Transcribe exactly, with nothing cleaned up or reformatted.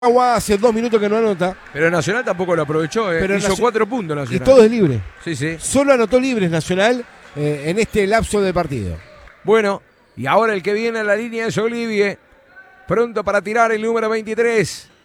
Agua hace dos minutos que no anota. Pero Nacional tampoco lo aprovechó, ¿eh? Pero Hizo Nacio- cuatro puntos Y Nacional. todo es libre. Sí, sí. Solo anotó libres Nacional eh, en este lapso de partido. Bueno, y ahora el que viene a la línea es Olivie. Pronto para tirar el número veintitrés.